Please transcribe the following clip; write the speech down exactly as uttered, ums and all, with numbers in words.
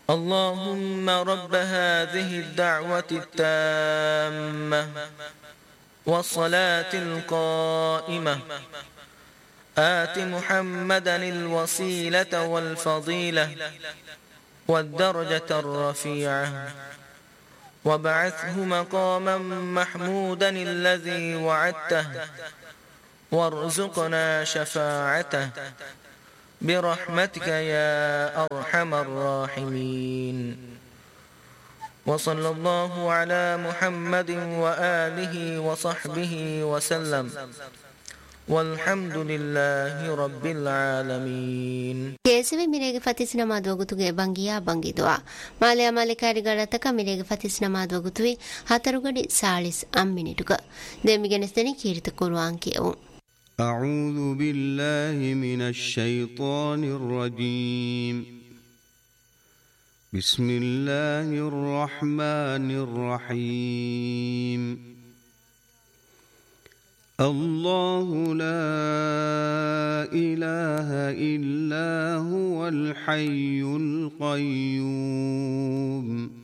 اللهم رب هذه الدعوة التامة والصلاة القائمة آت محمدا الوسيلة والفضيلة والدرجة الرفيعة وابعثه مقاما محمودا الذي وعدته وارزقنا شفاعته برحمتك يا أرحم الراحمين. وصلى الله على محمد وآله وصحبه وسلم والحمد لله رب العالمين. ಕೇಸವೆ ಮಿರೆಗೆ ಫತಿಸ್ ನಮಾದ್ ವಗುತುಗೆ ಬಂಗಿಯಾ ಬಂಗಿದುವಾ ಮಾಲೆ ಅಮಲೆ ಕಾರಿಗಳತಕ ಮಿರೆಗೆ ಫತಿಸ್ ನಮಾದ್ ವಗುತುವೆ ಹತರುಗಡಿ ಸಾಳಿಸ್ ಅಮ್ಮಿನಿಟುಗ ದೆಮಿಗೆನೆಸ್ತನಿ ಕೀರಿತ ಕುರುವಾಂಕಿಯವು. أعوذ بالله من الشيطان الرجيم. بسم الله الرحمن الرحيم. الله لا إله إلا هو الحي القيوم